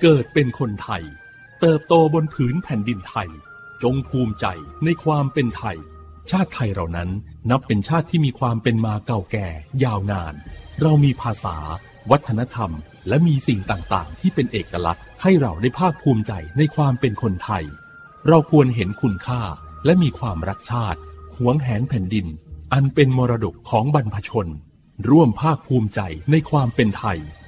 เกิดเป็นคนไทยเติบโตบนผืนแผ่นดินไทยจงภูมิใจในความเป็นไทยชาติไทยเรานั้นนับเป็นชาติที่มีความเป็นมาเก่าแก่ยาวนานเรามีภาษาวัฒนธรรมและมีสิ่งต่างๆที่เป็นเอกลักษณ์ให้เราได้ภาคภูมิใจในความเป็นคนไทยเราควรเห็นคุณค่าและมีความรักชาติหวงแหนแผ่นดินอันเป็นมรดกของบรรพชนร่วมภาคภูมิใจในความเป็นไทย